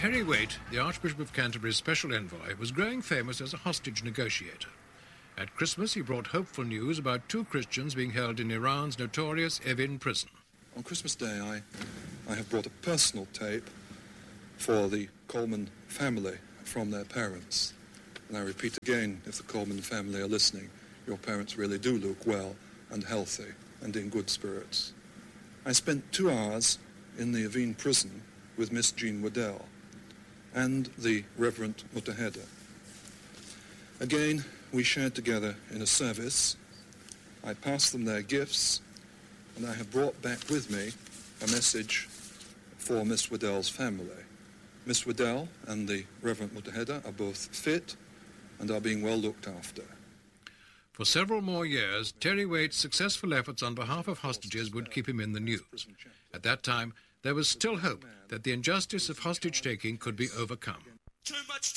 Terry Waite, the Archbishop of Canterbury's special envoy, was growing famous as a hostage negotiator. At Christmas, he brought hopeful news about 2 Christians being held in Iran's notorious Evin prison. On Christmas Day, I have brought a personal tape for the Coleman family from their parents. And I repeat again, if the Coleman family are listening, your parents really do look well and healthy and in good spirits. I spent 2 hours in the Evin prison with Miss Jean Waddell and the Reverend Mutaheda. Again, we shared together in a service. I passed them their gifts, and I have brought back with me a message for Miss Waddell's family. Miss Waddell and the Reverend Mutaheda are both fit and are being well looked after. For several more years, Terry Waite's successful efforts on behalf of hostages would keep him in the news. At that time, there was still hope that the injustice of hostage-taking could be overcome.